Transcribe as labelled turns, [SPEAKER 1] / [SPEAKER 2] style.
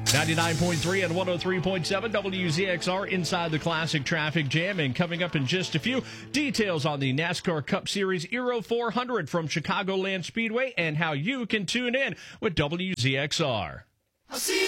[SPEAKER 1] 99.3 and 103.7 WZXR inside the Classic Traffic Jam. And coming up in just a few, details on the NASCAR Cup Series Euro 400 from Chicagoland Speedway and how you can tune in with WZXR.